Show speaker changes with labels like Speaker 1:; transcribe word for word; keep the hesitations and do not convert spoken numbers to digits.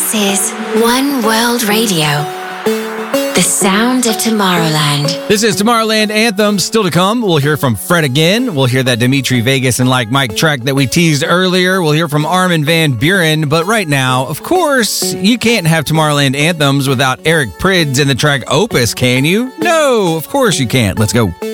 Speaker 1: This is One World Radio, the sound of Tomorrowland.
Speaker 2: This is Tomorrowland Anthems. Still to come, we'll hear from Fred again. We'll hear that Dimitri Vegas and Like Mike track that we teased earlier. We'll hear from Armin van Buuren. But right now, of course, you can't have Tomorrowland Anthems without Eric Prydz and the track Opus, can you? No, of course you can't. Let's go.